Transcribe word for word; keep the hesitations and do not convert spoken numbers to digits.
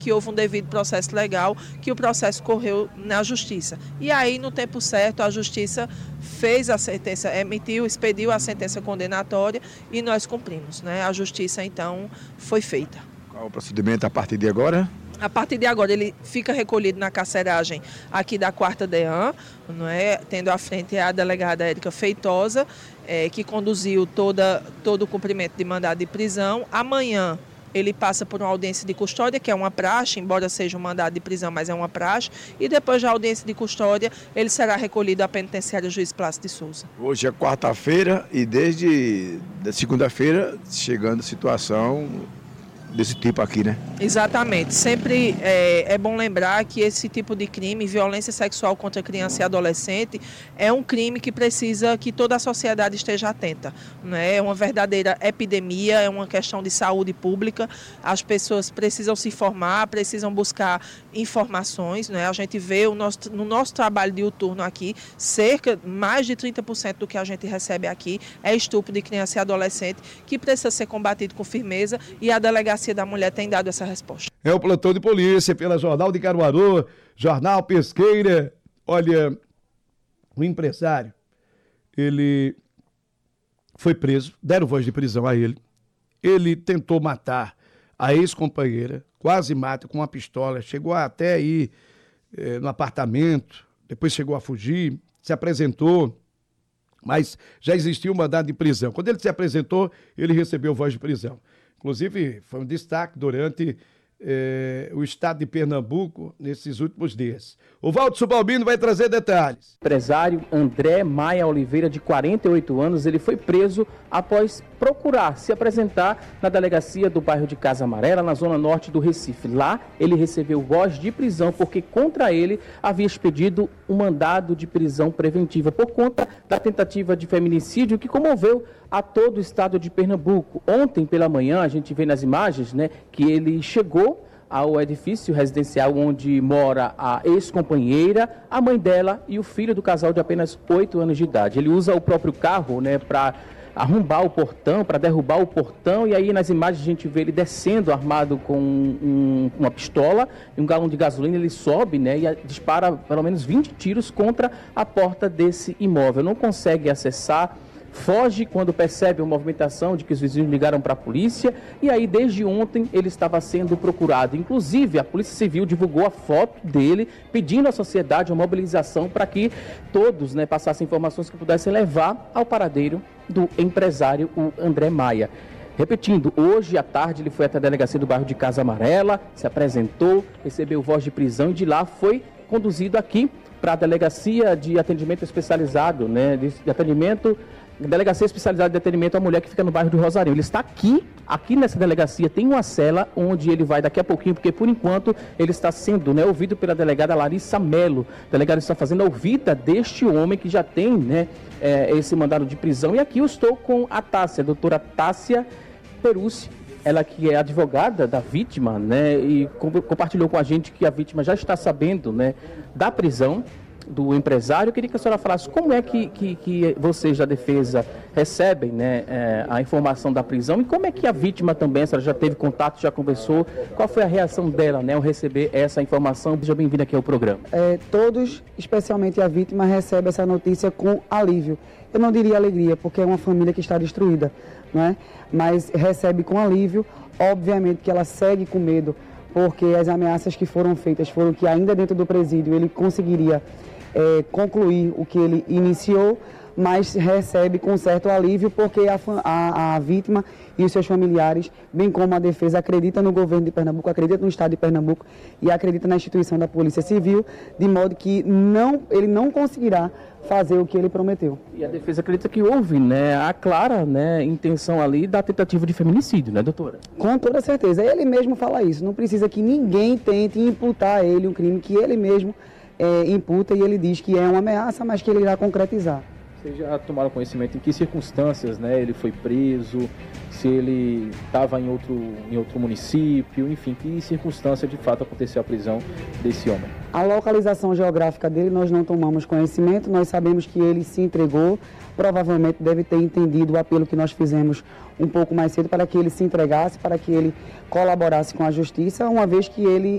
que houve um devido processo legal, que o processo correu na justiça. E aí, no tempo certo, a justiça fez a sentença, emitiu, expediu a sentença condenatória e nós cumprimos, né? A justiça, então, foi feita. Qual o procedimento a partir de agora? A partir de agora, ele fica recolhido na carceragem aqui da quarta DEAN, não é? Tendo à frente a delegada Érica Feitosa, é, que conduziu toda, todo o cumprimento de mandado de prisão. Amanhã, ele passa por uma audiência de custódia, que é uma praxe, embora seja um mandado de prisão, mas é uma praxe. E depois da audiência de custódia, ele será recolhido à penitenciária Juiz Plácido de Souza. Hoje é quarta-feira e desde segunda-feira chegando a situação desse tipo aqui, né? Exatamente. Sempre é, é bom lembrar que esse tipo de crime, violência sexual contra criança e adolescente, é um crime que precisa que toda a sociedade esteja atenta, né? É uma verdadeira epidemia, é uma questão de saúde pública. As pessoas precisam se informar, precisam buscar informações, né? A gente vê o nosso, no nosso trabalho diuturno aqui, cerca, mais de trinta por cento do que a gente recebe aqui é estupro de criança e adolescente, que precisa ser combatido com firmeza, e a delegacia da mulher tem dado essa resposta. É o plantão de polícia pela Jornal de Caruaru, Jornal Pesqueira. Olha, o empresário, ele foi preso, deram voz de prisão a ele. Ele tentou matar a ex-companheira, quase mata com uma pistola, chegou até aí eh, no apartamento, depois chegou a fugir, se apresentou, mas já existia um mandado de prisão. Quando ele se apresentou, ele recebeu voz de prisão. Inclusive, foi um destaque durante eh, o estado de Pernambuco nesses últimos dias. O Valdo Subalbino vai trazer detalhes. O empresário André Maia Oliveira, de quarenta e oito anos, ele foi preso após procurar se apresentar na delegacia do bairro de Casa Amarela, na zona norte do Recife. Lá, ele recebeu voz de prisão porque contra ele havia expedido um mandado de prisão preventiva por conta da tentativa de feminicídio que comoveu a todo o estado de Pernambuco. Ontem pela manhã, a gente vê nas imagens, né, que ele chegou ao edifício residencial onde mora a ex-companheira, a mãe dela e o filho do casal de apenas oito anos de idade. Ele usa o próprio carro, né, para arrombar o portão, para derrubar o portão, e aí nas imagens a gente vê ele descendo armado com um, uma pistola e um galão de gasolina. Ele sobe, né, e dispara pelo menos vinte tiros contra a porta desse imóvel. Não consegue acessar, foge quando percebe a movimentação de que os vizinhos ligaram para a polícia, e aí desde ontem ele estava sendo procurado. Inclusive a Polícia Civil divulgou a foto dele pedindo à sociedade uma mobilização para que todos, né, passassem informações que pudessem levar ao paradeiro do empresário, o André Maia. Repetindo, hoje à tarde ele foi até a delegacia do bairro de Casa Amarela, se apresentou, recebeu voz de prisão e de lá foi conduzido aqui para a delegacia de atendimento especializado, né, de atendimento Delegacia Especializada de Atendimento à Mulher, que fica no bairro do Rosarinho. Ele está aqui, aqui nessa delegacia tem uma cela onde ele vai daqui a pouquinho, porque por enquanto ele está sendo, né, ouvido pela delegada Larissa Melo. A delegada está fazendo a ouvida deste homem que já tem, né, é, esse mandado de prisão. E aqui eu estou com a Tássia, a doutora Tássia Perucci, ela que é advogada da vítima, né, e compartilhou com a gente que a vítima já está sabendo, né, da prisão do empresário. Eu queria que a senhora falasse como é que, que, que vocês da defesa recebem, né, é, a informação da prisão, e como é que a vítima também, a senhora já teve contato, já conversou, qual foi a reação dela, né, ao receber essa informação? Seja bem-vinda aqui ao programa. É, todos, especialmente a vítima, recebe essa notícia com alívio. Eu não diria alegria, porque é uma família que está destruída, né? Mas recebe com alívio. Obviamente que ela segue com medo, porque as ameaças que foram feitas foram que ainda dentro do presídio ele conseguiria É, concluir o que ele iniciou, mas recebe com certo alívio porque a, a, a vítima e os seus familiares, bem como a defesa, acredita no governo de Pernambuco, acredita no estado de Pernambuco e acredita na instituição da Polícia Civil, de modo que não, ele não conseguirá fazer o que ele prometeu. E a defesa acredita que houve, né, a clara, né, intenção ali da tentativa de feminicídio, né, doutora? Com toda certeza. Ele mesmo fala isso. Não precisa que ninguém tente imputar a ele um crime que ele mesmo É, imputa, e ele diz que é uma ameaça, mas que ele irá concretizar. Vocês já tomaram conhecimento em que circunstâncias, né, ele foi preso, se ele estava em outro, em outro município, enfim, que circunstância de fato aconteceu a prisão desse homem? A localização geográfica dele nós não tomamos conhecimento, nós sabemos que ele se entregou, provavelmente deve ter entendido o apelo que nós fizemos um pouco mais cedo para que ele se entregasse, para que ele colaborasse com a justiça, uma vez que ele